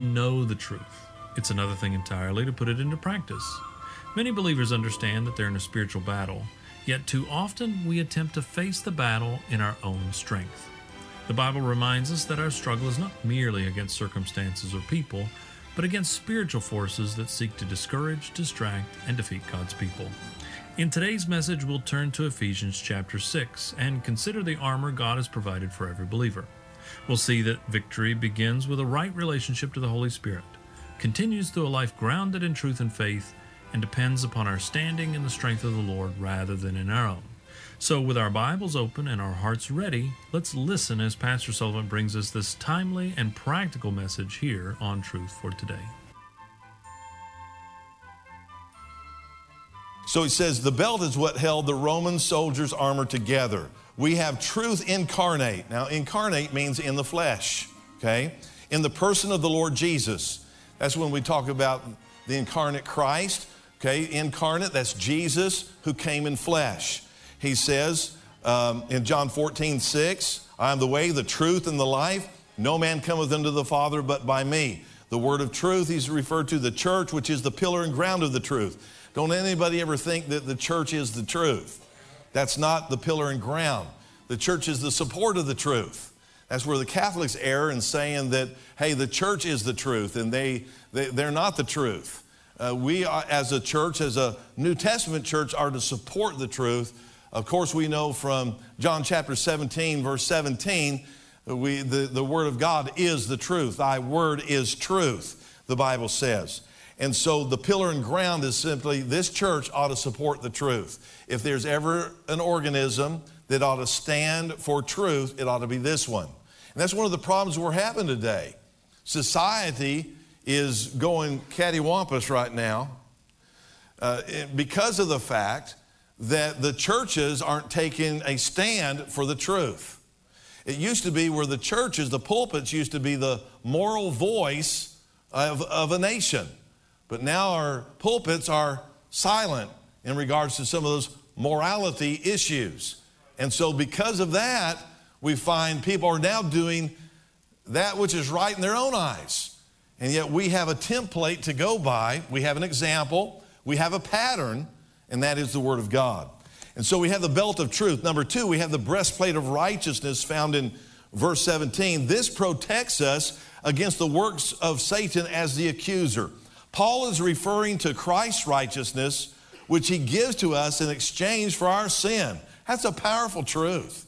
Know the truth. It's another thing entirely to put it into practice. Many believers understand that they're in a spiritual battle, yet too often we attempt to face the battle in our own strength. The Bible reminds us that our struggle is not merely against circumstances or people, but against spiritual forces that seek to discourage, distract, and defeat God's people. In today's message, we'll turn to Ephesians chapter 6 and consider the armor God has provided for every believer. We'll see that victory begins with a right relationship to the Holy Spirit, continues through a life grounded in truth and faith, and depends upon our standing in the strength of the Lord rather than in our own. So with our Bibles open and our hearts ready, let's listen as Pastor Sullivan brings us this timely and practical message here on Truth for Today. So he says the belt is what held the Roman soldiers' armor together. We have truth incarnate. Now, incarnate means in the flesh, okay? In the person of the Lord Jesus. That's when we talk about the incarnate Christ, okay? Incarnate, that's Jesus who came in flesh. He says in John 14:6, I am the way, the truth, and the life. No man cometh unto the Father but by me. The word of truth, he's referred to the church, which is the pillar and ground of the truth. Don't anybody ever think that the church is the truth. That's not the pillar and ground. The church is the support of the truth. That's where the Catholics err in saying that, hey, the church is the truth, and they're not the truth. We are, as a church, as a New Testament church, are to support the truth. Of course, we know from John chapter 17, verse 17, the word of God is the truth. Thy word is truth, the Bible says. And so the pillar and ground is simply this church ought to support the truth. If there's ever an organism that ought to stand for truth, it ought to be this one. And that's one of the problems we're having today. Society is going cattywampus right now because of the fact that the churches aren't taking a stand for the truth. It used to be where the churches, the pulpits, used to be the moral voice of a nation. But now our pulpits are silent in regards to some of those morality issues. And so because of that, we find people are now doing that which is right in their own eyes. And yet we have a template to go by. We have an example. We have a pattern, and that is the Word of God. And so we have the belt of truth. Number two, we have the breastplate of righteousness found in verse 17. This protects us against the works of Satan as the accuser. Paul is referring to Christ's righteousness, which he gives to us in exchange for our sin. That's a powerful truth.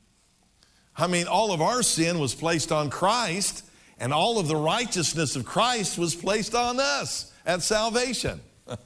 I mean, all of our sin was placed on Christ, and all of the righteousness of Christ was placed on us at salvation.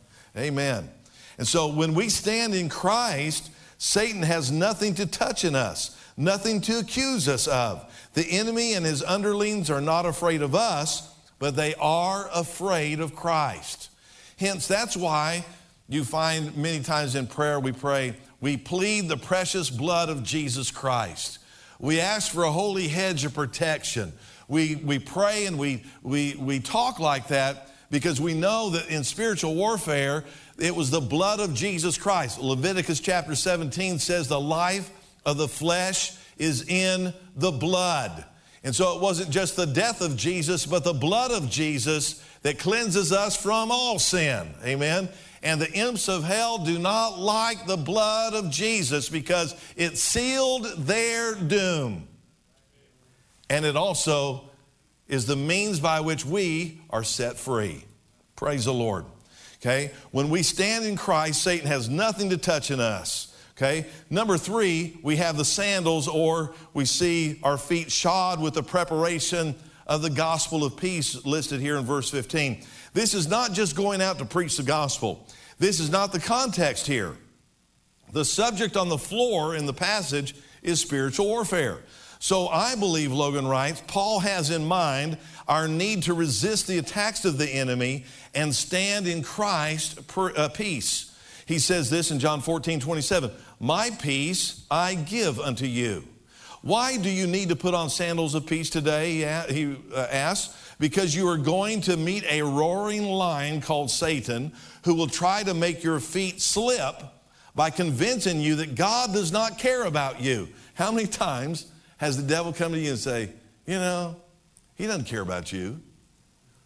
Amen. And so when we stand in Christ, Satan has nothing to touch in us, nothing to accuse us of. The enemy and his underlings are not afraid of us, but they are afraid of Christ. Hence, that's why you find many times in prayer we pray, we plead the precious blood of Jesus Christ. We ask for a holy hedge of protection. We pray and we talk like that because we know that in spiritual warfare, it was the blood of Jesus Christ. Leviticus chapter 17 says the life of the flesh is in the blood. And so it wasn't just the death of Jesus, but the blood of Jesus that cleanses us from all sin. Amen. And the imps of hell do not like the blood of Jesus because it sealed their doom. And it also is the means by which we are set free. Praise the Lord. Okay. When we stand in Christ, Satan has nothing to touch in us. Okay. Number three, we have the sandals, or we see our feet shod with the preparation of the gospel of peace listed here in verse 15. This is not just going out to preach the gospel. This is not the context here. The subject on the floor in the passage is spiritual warfare. So I believe, Logan writes, Paul has in mind our need to resist the attacks of the enemy and stand in Christ's peace. He says this in John 14:27, my peace I give unto you. Why do you need to put on sandals of peace today, he asks? Because you are going to meet a roaring lion called Satan who will try to make your feet slip by convincing you that God does not care about you. How many times has the devil come to you and say, you know, he doesn't care about you.